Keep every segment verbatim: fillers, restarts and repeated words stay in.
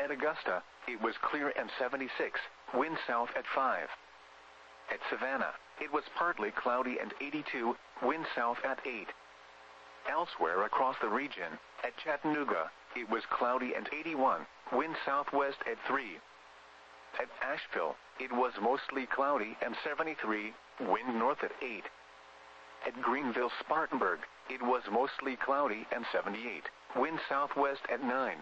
At Augusta, it was clear and seventy-six, wind south at five. At Savannah, it was partly cloudy and eighty-two, wind south at eight. Elsewhere across the region, at Chattanooga, it was cloudy and eighty-one, wind southwest at three. At Asheville, it was mostly cloudy and seventy-three, wind north at eight. At Greenville-Spartanburg, it was mostly cloudy and seventy-eight, wind southwest at nine.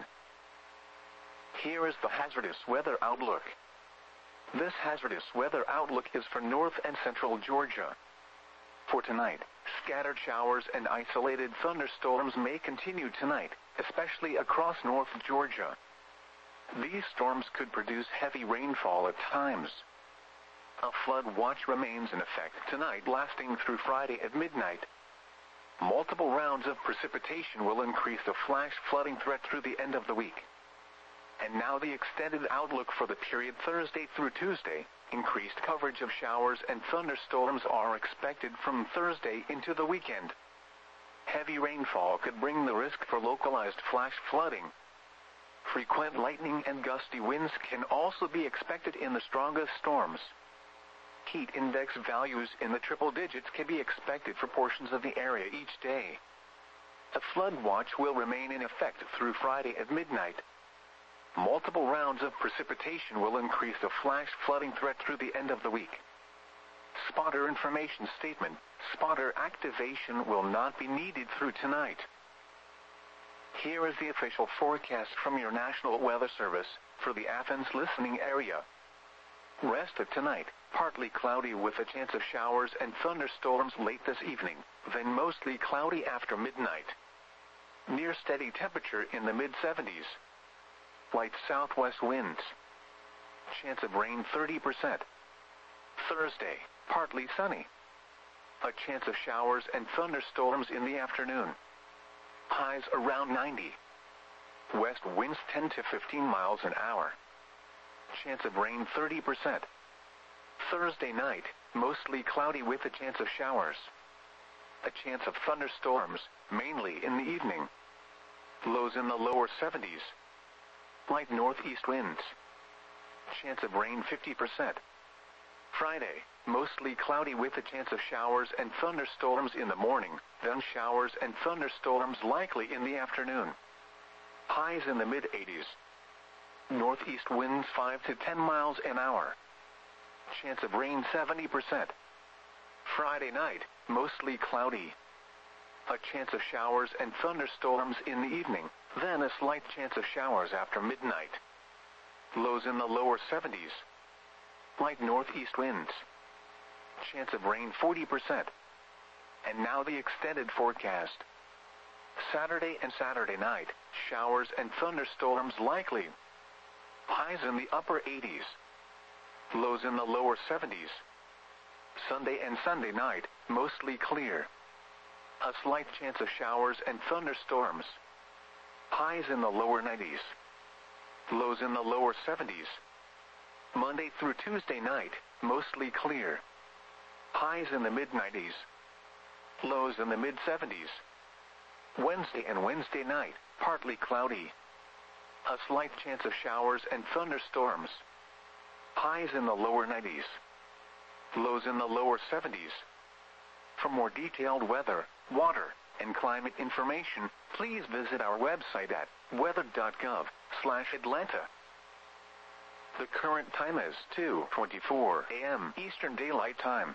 Here is the hazardous weather outlook. This hazardous weather outlook is for north and central Georgia. For tonight, scattered showers and isolated thunderstorms may continue tonight, especially across North Georgia. These storms could produce heavy rainfall at times. A flood watch remains in effect tonight, lasting through Friday at midnight. Multiple rounds of precipitation will increase the flash flooding threat through the end of the week. And now the extended outlook for the period Thursday through Tuesday. Increased coverage of showers and thunderstorms are expected from Thursday into the weekend. Heavy rainfall could bring the risk for localized flash flooding. Frequent lightning and gusty winds can also be expected in the strongest storms. Heat index values in the triple digits can be expected for portions of the area each day. A flood watch will remain in effect through Friday at midnight. Multiple rounds of precipitation will increase the flash flooding threat through the end of the week. Spotter information statement: spotter activation will not be needed through tonight. Here is the official forecast from your National Weather Service for the Athens listening area. Rest of tonight, partly cloudy with a chance of showers and thunderstorms late this evening, then mostly cloudy after midnight. Near steady temperature in the mid seventies. Light southwest winds. Chance of rain thirty percent. Thursday, partly sunny. A chance of showers and thunderstorms in the afternoon. Highs around ninety. West winds ten to fifteen miles an hour. Chance of rain thirty percent. Thursday night, mostly cloudy with a chance of showers. A chance of thunderstorms, mainly in the evening. Lows in the lower seventies. Light northeast winds. Chance of rain fifty percent. Friday, mostly cloudy with a chance of showers and thunderstorms in the morning, then showers and thunderstorms likely in the afternoon. Highs in the mid eighties. Northeast winds five to ten miles an hour. Chance of rain seventy percent. Friday night, mostly cloudy. A chance of showers and thunderstorms in the evening, then a slight chance of showers after midnight. Lows in the lower seventies. Light northeast winds. Chance of rain forty percent. And now the extended forecast. Saturday and Saturday night, showers and thunderstorms likely. Highs in the upper eighties. Lows in the lower seventies. Sunday and Sunday night, mostly clear. A slight chance of showers and thunderstorms. Highs in the lower nineties. Lows in the lower seventies. Monday through Tuesday night, mostly clear. Highs in the mid nineties. Lows in the mid seventies. Wednesday and Wednesday night, partly cloudy. A slight chance of showers and thunderstorms. Highs in the lower nineties. Lows in the lower seventies. For more detailed weather, water, and climate information, please visit our website at weather dot gov slash Atlanta. The current time is two twenty-four a m Eastern Daylight Time.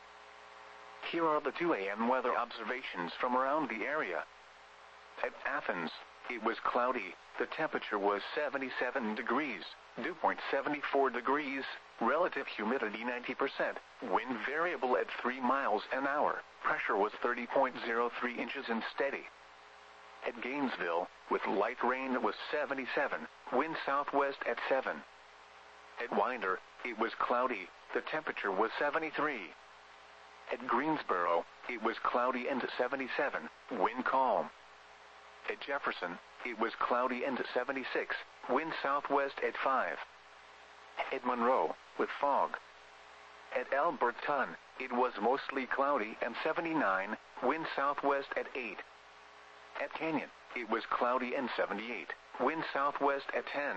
Here are the two a m weather observations from around the area. At Athens, it was cloudy. The temperature was seventy-seven degrees, dew point seventy-four degrees, relative humidity ninety percent, wind variable at three miles an hour, pressure was thirty point zero three inches and steady. At Gainesville, with light rain, was seventy-seven, wind southwest at seven. At Winder, it was cloudy. The temperature was seventy-three. At Greensboro, it was cloudy and seventy-seven, wind calm. At Jefferson, it was cloudy and seventy-six, wind southwest at five. At Monroe, with fog. At Alberton, it was mostly cloudy and seventy-nine, wind southwest at eight. At Canyon, it was cloudy and seventy-eight, wind southwest at ten.